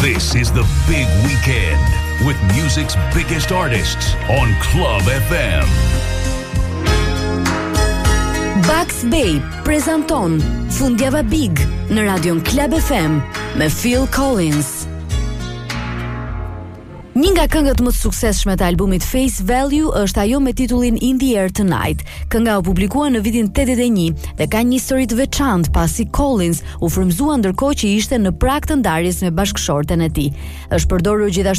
This is the big weekend with music's biggest artists on Club FM. Bugs Bay prezanton Fundjava Big në radion Club FM me Phil Collins. Një nga këngët më të suksesshme të albumit Face Value është ajo me titullin In the Air Tonight. Kënga u publikua në vitin 81 dhe ka një histori të veçantë pasi Collins u frymëzua ndërkohë që ishte në prag të ndarjes me bashkëshorten e tij. Është përdorur gjithashtu